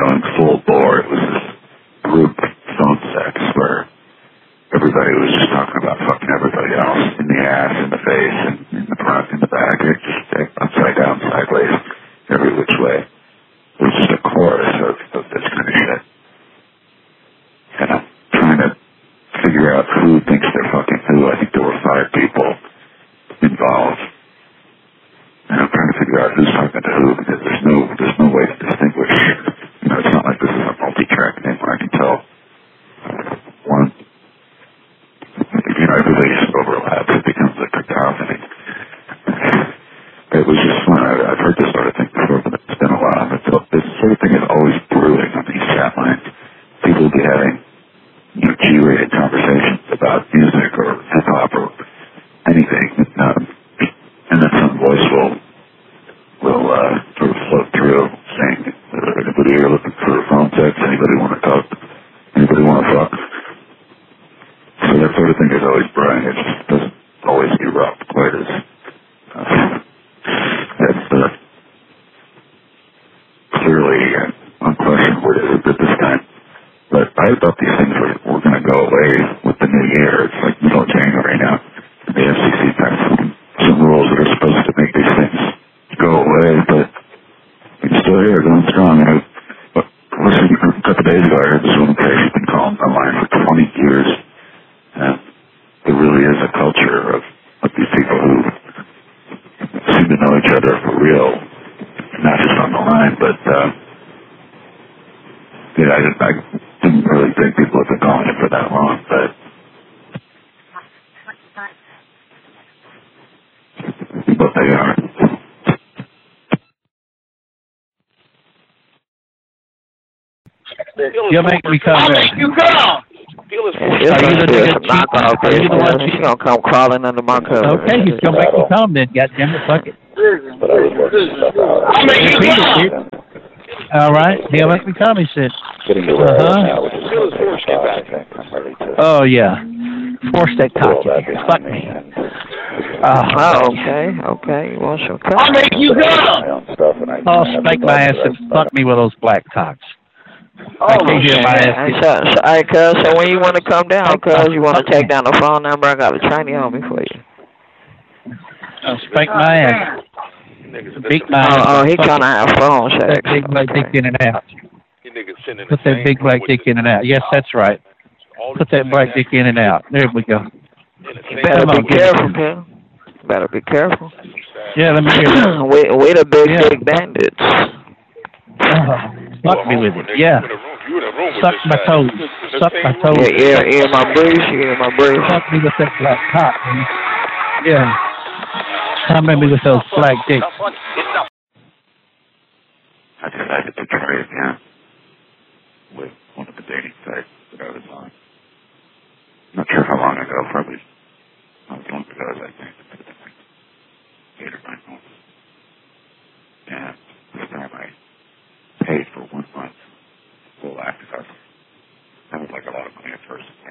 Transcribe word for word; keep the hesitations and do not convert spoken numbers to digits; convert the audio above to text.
going full bore. It was this group phone sex where everybody was just talking about fucking everybody else in the ass, in the face, and in the front, in the back. It just upside down, sideways, every which way. It was just a chorus of, of this kind of shit. And I'm trying to figure out who thinks they're fucking who. I think there were five people involved. And I'm trying to figure out who's talking to who because there's no there's no way to distinguish. You know, it's not like this is a multi-track thing where I can tell one. You know, everybody just overlaps. It becomes a cacophony. It was just fun. I, I've heard this sort of thing before, but it's been a while. It's, this sort of thing is always brewing on these chat lines. People will be having, you know, G-rated conversations about music or hip-hop or anything. Um, and then some voice will, will uh, sort of float through saying, anybody here looking for phone sex? Anybody want to talk? Anybody want to fuck? So that sort of thing is always brewing. It just doesn't always erupt quite as uh, as uh, clearly and unquestionably as it did this time. But I thought these things were, were going to go away with the new year. It's like middle of January now. The F C C passed some, some rules that are supposed to make these things go away, but it's still here, going strong. And I was listening a couple days ago, I heard this woman say she's been calling online for twenty years. And there really is a culture of, of these people who seem to know each other for real, not just on the line, but, uh, yeah, I, I didn't really think people have been calling it for that long, but but they are. You make me come in. You go! Are you the nigga knockoff? Are you the one She's gonna come crawling under my cover. Okay, he's gonna make me come then. Goddamn it, fuck it. I'll make you go! All right, he'll make me come. He said. Uh huh. Oh yeah, four stick cock. Fuck me. Uh, oh, okay, okay. Well, she'll come. I'll make you go! Oh, spank my ass and fuck me with those black cocks. Oh, I can't hear my ass. So, so, all right, cuz, so when you want to come down, cuz, you want to take down the phone number, I got a Chinese on me for you. Oh, spank my ass. Beat my oh, ass. Oh, he kind of have phone sex. That big black okay. dick in and out. Put that big black dick in and out. Yes, that's right. Put that black dick in and out. There we go. You better be careful, Bill. Better be careful. Yeah, let me hear that. we, we the big, yeah. big bandits. Oh, fuck me with it. Yeah. Suck my toes. Suck my toes. Yeah, yeah, yeah, my breeze, yeah, my breeze. Fuck me with that black cock, man. Yeah. Come at me with those black dicks. I decided to try it again with one of the dating sites that I was on. Not sure how long ago, probably not as long ago as I think.